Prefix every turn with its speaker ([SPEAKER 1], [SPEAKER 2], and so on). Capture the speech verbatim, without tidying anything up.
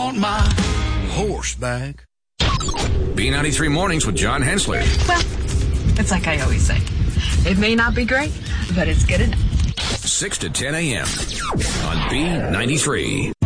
[SPEAKER 1] want my horse back.
[SPEAKER 2] B ninety-three Mornings with John Hensler.
[SPEAKER 3] Well, it's like I always say. It may not be great, but it's good enough.
[SPEAKER 2] six to ten a.m. on B ninety-three.